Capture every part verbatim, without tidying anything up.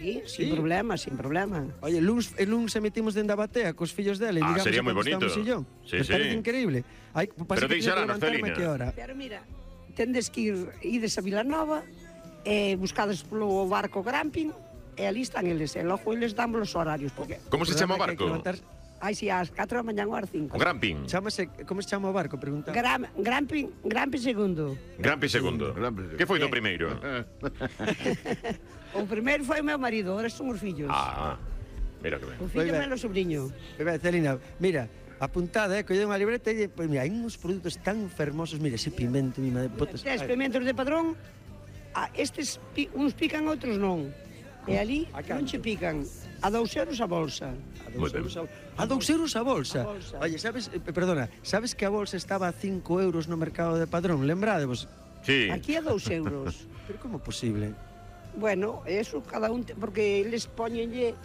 Sí, sin problema, sin problema. Oye, luns, el luns emitimos dende a batea cos fillos dele. Ah, sería moi bonito. Sí, sí. Parece increíble. Hai, Pero deixarán a Celina. Pero mira, tendes que ir, ides a Vilanova, e eh, buscades polo barco Gramping, e ali están eles, e logo eles damos os horarios. Porque Como se chama o barco? Ai, si, ás catro da mañá ou ás cinco. O Gramping. Chámase, como se chama o barco? Pregunta. Gram, Gramping, Gramping segundo. Gramping segundo. Que foi do primeiro? O primeiro foi o meu marido, ahora son os fillos. Ah, mira que ben. O fillo e o sobrinho. Ben, Celina, mira, apuntada, eh, collei unha libreta e, pois mira, hai uns produtos tan fermosos, mira, ese pimento, mi madre, botas. Tes pimentos de padrón, ah, estes pi, uns pican, outros non. E ali non che pican. A dous euros a bolsa. A dous euros a, a dous euros a bolsa. A bolsa. Oye, sabes, eh, perdona, sabes que a bolsa estaba a cinco euros no mercado de Padrón? Lembradevos? Sí. Aquí a dous euros. Pero como posible? Bueno, eso cada un, te, porque eles poñenlle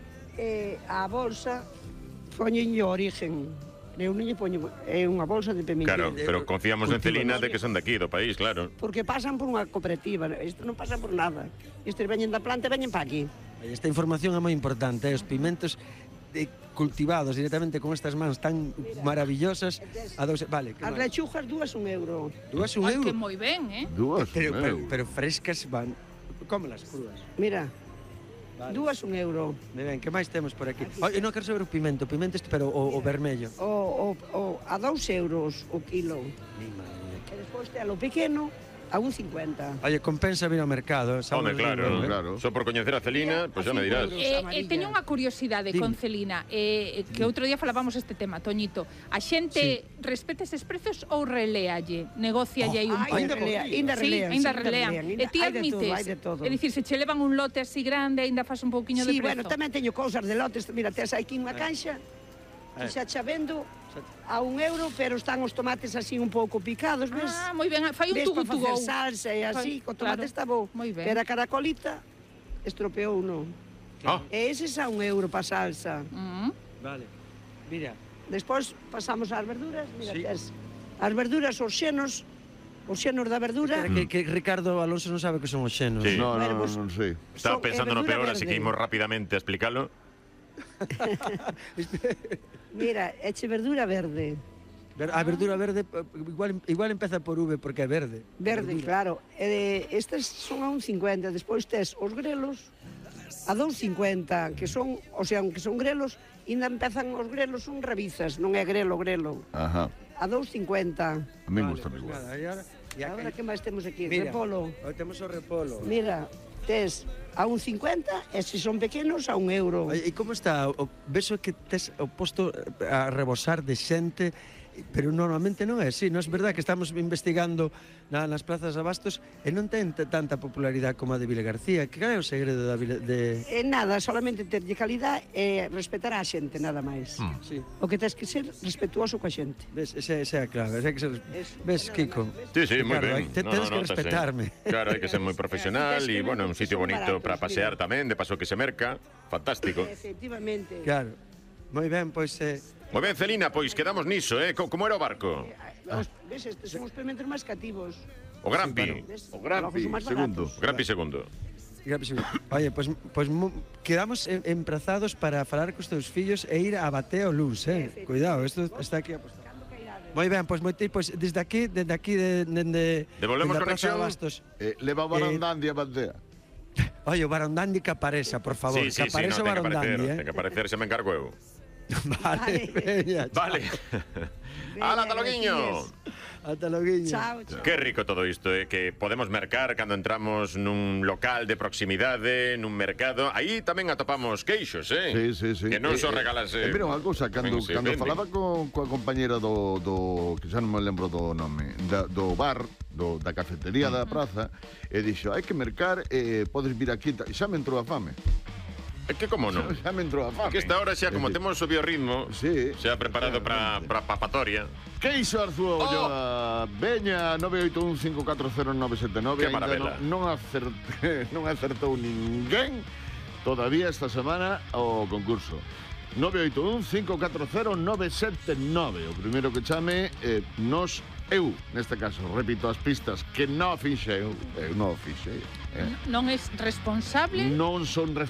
eh, a bolsa, poñenlle o origen. Eu non lle poño, é unha bolsa de pemento. Claro, pero confiamos en Celina de que son de aquí, do país, claro. Porque pasan por unha cooperativa, isto non pasa por nada. Estes veñen da planta e veñen pa aquí. Esta información é moi importante, eh? Os pimentos de, cultivados directamente con estas mans tan Mira, maravillosas a dous... Vale, as lechugas dúas un euro. Dúas un euro? Ai, que moi ben, eh? Dúas pero, un pero, euro. pero frescas van... Cómelas crudas. Mira, vale. Dúas un euro. Me ben, que máis temos por aquí? Oye, non quero saber o pimento, o pimento este, pero o, o vermello. O, o, o, a dous euros o kilo. Mi madre. E despois te a lo pequeno, a un cincuenta. Oye, compensa vir ao mercado. Home, claro, eh? claro. Só por coñecer a Celina, pois pues xa me dirás. Eh, eh, teño unha curiosidade Dime. con Celina, eh, que outro día falábamos este tema, Toñito. A xente sí. respeta eses precios ou reléalle? Negócialle aí Oh, un pouco? Ainda relea, ainda sí, relean. ainda sí, relean. E ti admites? É dicir, se che levan un lote así grande, ainda faz un pouquiño sí, de prezo? Sí, bueno, tamén teño cousas de lotes. Mira, tes aquí unha caixa, que xa xa vendo a un euro, pero están os tomates así un pouco picados, ves? Ah, moi ben, fai un ves, tugu para tugu. facer salsa e así, co tomate claro. está bo. Moi ben. Pero a caracolita estropeou uno. Ah. E eses a un euro para salsa. Mm. Vale. Mira. Despois pasamos ás verduras, mira, Sí. tes as verduras, os xenos, os xenos da verdura. Que, que Ricardo Alonso non sabe que son os xenos. Sí. No, Bueno, no, pues, non sei. Estaba son, pensando eh, no verdura peor, así verde. que imos rapidamente a explicarlo. Mira, eche verdura verde. Ver- A verdura verde eh, igual, igual empeza por V porque é verde. Verde, Verdura. claro. Eh, estes son a un cincuenta. Despois tes os grelos a dous cincuenta, que son, o sea, que son grelos, ainda empezan os grelos, son rabizas, non é grelo, grelo. Ajá. A dous cincuenta. A mí Vale, gusta pues igual. nada, e ahora, e E agora aquí- que máis temos aquí? Mira, Repolo. hoy temos o repolo. Mira, tes a un cincuenta e se son pequenos a un euro. Oye, e como está? O, beso que tes o posto a rebosar de xente, pero normalmente non é así, non é verdad que estamos investigando na, nas plazas de abastos e non ten t- tanta popularidade como a de Vila García. Que cal é o segredo da Vila, de... E nada, solamente terlle calidad e respetar a xente, nada máis. Mm. Sí. O que tens que ser respetuoso coa xente. Ves, esa, esa é a clave, esa é que ser... Eso, Ves, nada Kiko? máis, Sí, sí, moi Ricardo, ben. te- No, tens no, que no, tá respetarme. sen- Claro, hai que ser moi profesional Tens que e, bueno, ver un que sitio son bonito baratos, para pasear mira. tamén, de paso que se merca. Fantástico. Efectivamente. Claro. Moi ben, pois... Eh, Moi ben, Celina, pois quedamos niso, eh? Co- Como era o barco? Os, ves, estes son os pimentos máis cativos. O Grampi. Ves? O Grampi, Logo son máis segundo. baratos. O Grampi segundo. Oye, pois, pois mu- quedamos em- emprazados para falar cos teus fillos e ir a Bateo Luz, eh? Cuidado, isto está aquí apostado. Cando cairades. Moi ben, pois moi pois desde aquí, desde aquí de de Devolvemos de conexión. Bastos. Eh, leva Barandandi a Bandea. Oye, o Barondandi que apareça, por favor, Sí, sí, que sí, apareça no, o ten que aparecer, Barondandi, ten eh. que aparecer, se me encargo eu. Vale, veña. Vale. Ala, ata loguiño. Ata loguiño. Chao, chao. Que rico todo isto, eh? Que podemos mercar cando entramos nun local de proximidade, nun mercado. Aí tamén atopamos queixos, eh? Sí, sí, sí. Que non Eh, son eh, regalas... eh, mira unha cousa, cando, ben se cando venden. falaba co, coa compañera do, do... que xa non me lembro do nome, da, do bar, do, da cafetería da praza, e dixo, hai que mercar, eh, podes vir aquí, ta- xa me entrou a fame. É que como non? Xa me entrou a fame. Que esta hora xa, como Eh, temos o biorritmo, Sí. xa preparado para para papatoria. Queixo Arzúa Oh. Ulloa, veña nove oito un cinco catro cero nove sete nove. Que Ainda maravilla. non, non, acerte, non acertou ninguén todavía esta semana o concurso. nove oito un cinco catro cero nove sete nove. O primeiro que chame eh, nos eu, neste caso, repito as pistas que non fixeu, eu non fixei. Eh. Non é responsable Non son